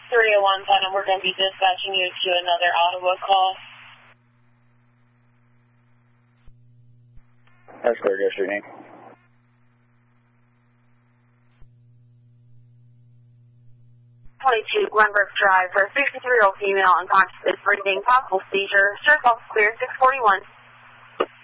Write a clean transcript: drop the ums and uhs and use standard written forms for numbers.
301 Putnam, we're going to be dispatching you to another Ottawa call. That's clear, yes, your name. 22 Glenbrook Drive for a 63-year-old female unconscious is breathing, possible seizure. Sure, call clear, 641.